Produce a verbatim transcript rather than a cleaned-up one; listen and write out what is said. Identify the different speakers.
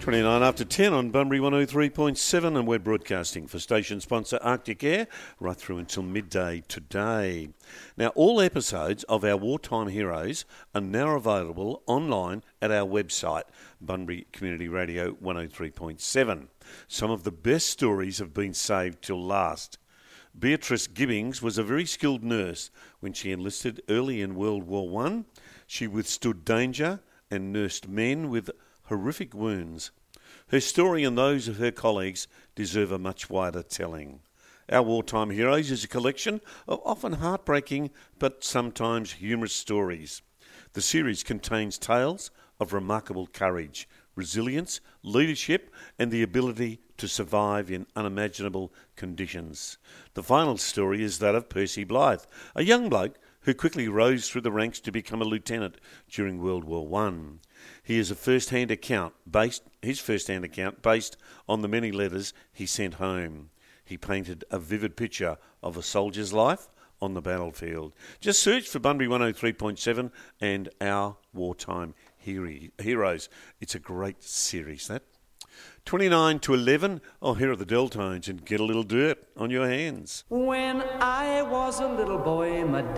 Speaker 1: twenty-nine after ten on Bunbury one oh three point seven, and we're broadcasting for station sponsor Arctic Air right through until midday today. Now, all episodes of our Wartime Heroes are now available online at our website, Bunbury Community Radio one oh three point seven. Some of the best stories have been saved till last. Beatrice Gibbings was a very skilled nurse when she enlisted early in World War One. She withstood danger and nursed men with horrific wounds. Her story and those of her colleagues deserve a much wider telling. Our Wartime Heroes is a collection of often heartbreaking but sometimes humorous stories. The series contains tales of remarkable courage, resilience, leadership and the ability to survive in unimaginable conditions. The final story is that of Percy Blythe, a young bloke who quickly rose through the ranks to become a lieutenant during World War One. He is a first-hand account based his first-hand account based on the many letters he sent home. He painted a vivid picture of a soldier's life on the battlefield. Just search for Bunbury one oh three point seven and Our Wartime Heroes. It's a great series, that. twenty-nine to eleven, oh, here are the Deltones and Get a Little Dirt on Your Hands.
Speaker 2: When I was a little boy, my